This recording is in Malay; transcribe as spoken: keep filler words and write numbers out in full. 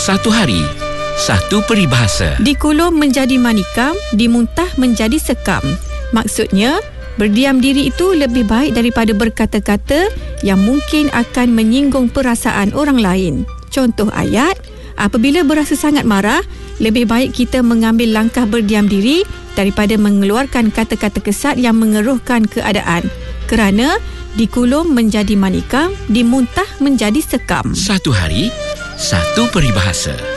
Satu hari, satu peribahasa. Dikulum menjadi manikam, dimuntah menjadi sekam. Maksudnya, berdiam diri itu lebih baik daripada berkata-kata yang mungkin akan menyinggung perasaan orang lain. Contoh ayat, apabila berasa sangat marah, lebih baik kita mengambil langkah berdiam diri daripada mengeluarkan kata-kata kesat yang mengeruhkan keadaan. Kerana dikulum menjadi manikam, dimuntah menjadi sekam. Satu hari, satu peribahasa.